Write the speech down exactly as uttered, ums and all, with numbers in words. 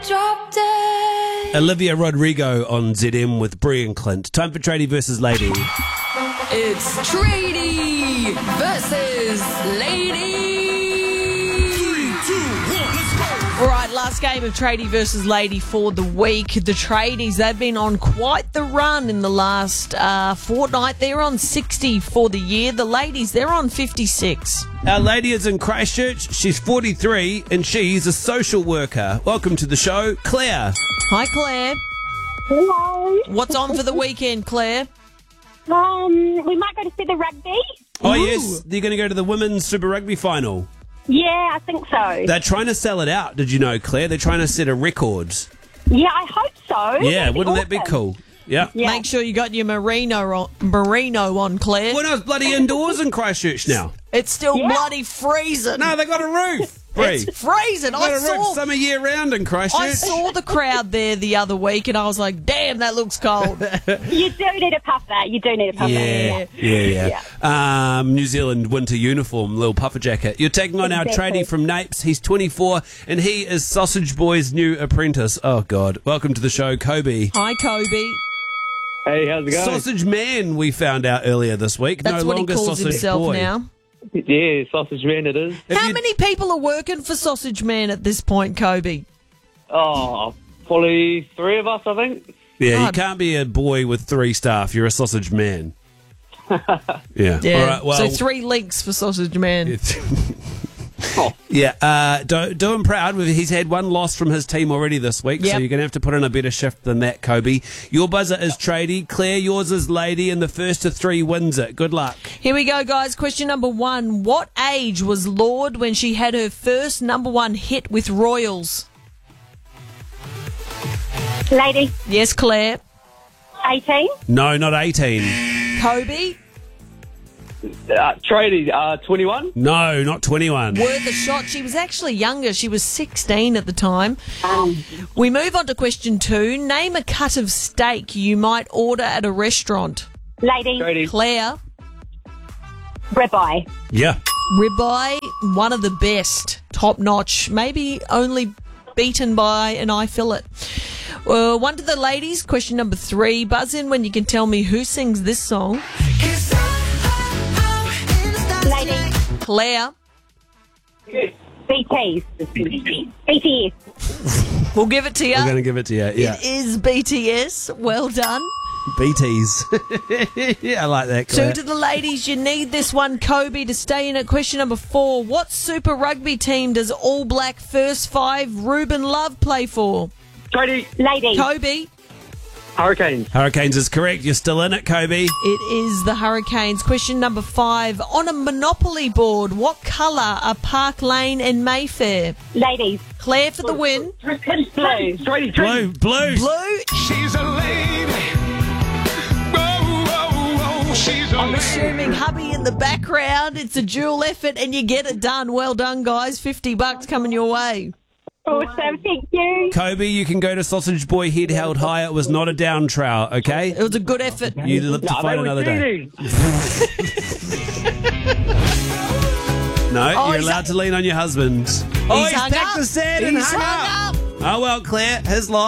drop dead. Olivia Rodrigo on Z M with Brie and Clint. Time for Tradie versus Lady. It's Tradie versus Lady. All right, last game of Tradie versus Lady for the week. The Tradies, they've been on quite the run in the last uh, fortnight. They're on sixty for the year. The Ladies, they're on fifty-six. Our lady is in Christchurch. She's forty-three and she's a social worker. Welcome to the show, Claire. Hi, Claire. Hello. What's on for the weekend, Claire? Um, we might go to see the rugby. Oh, Ooh. yes. You're going to go to the Women's Super Rugby final. Yeah, I think so. They're trying to sell it out. Did you know, Claire? They're trying to set a record. Yeah, I hope so. Yeah, That'd be wouldn't that be awesome. cool? Yeah. Yeah. Make sure you got your merino on, merino on, Claire. When I was bloody indoors in Christchurch now. It's still Yeah. bloody freezing. No, they got a roof. Brie. It's freezing. Got I a roof saw, summer year round in Christchurch. I saw the crowd there the other week, and I was like, "Damn, that looks cold." You do need a puff that. You do need a puff Yeah, that. yeah, yeah. Um, New Zealand winter uniform, little puffer jacket. You're taking on our Exactly. tradie from Napes. He's twenty-four, and he is Sausage Boy's new apprentice. Oh, God. Welcome to the show, Kobe. Hi, Kobe. Hey, how's it going? Sausage Man, we found out earlier this week. That's no what he longer calls Sausage himself Boy. now. Yeah, sausage man it is. If How you- many people are working for Sausage Man at this point, Kobe? Oh, probably three of us, I think. Yeah, you God. can't be a boy with three staff. You're a Sausage Man. Yeah. Yeah. All right, well, so three links for Sausage Man. yeah, uh, do, do him proud. He's had one loss from his team already this week, so Yep. you're going to have to put in a better shift than that, Kobe. Your buzzer is tradie. Claire, yours is lady, and the first to three wins it. Good luck. Here we go, guys. Question number one. What age was Lorde when she had her first number one hit with Royals? Lady, Yes, Claire. eighteen. No, not eighteen. Kobe? Uh, tradie, uh, twenty-one. No, not twenty-one. Worth a shot. She was actually younger. She was sixteen at the time. We move on to question two. Name a cut of steak you might order at a restaurant. Lady, Tradie. Claire? ribeye. Yeah. Ribeye, one of the best. Top notch. Maybe only beaten by an eye fillet. Well, one to the ladies. Question number three. Buzz in when you can tell me who sings this song. Lady, Claire? B Ts. B T S. We'll give it to you. We're going to give it to you. Yeah. It is B T S. Well done. B Ts. Yeah, I like that, Two Claire. to the ladies. You need this one, Kobe, to stay in at question number four. What Super Rugby team does All Black First Five Ruben Love play for? Tradie, Lady, Kobe? Hurricanes. Hurricanes is correct. You're still in it, Kobe. It is the Hurricanes. Question number five. On a Monopoly board, what colour are Park Lane and Mayfair? ladies. Claire for the win. Blue. Tradie, Blue. tradie. Blue. Blue. She's a lady. Whoa, whoa, whoa, she's a I'm lady. assuming hubby in the background. It's a dual effort and you get it done. Well done, guys. fifty bucks coming your way. Awesome, thank you. Kobe, you can go to Sausage Boy head held high. It was not a down trowel, okay? It was a good effort. You live to Nah, fight they were another day. cheating. No, Oh, you're he's- allowed to lean on your husband. Oh, he's, hung packed up. the sand and He's hung hung up. Oh, well, Claire, his loss.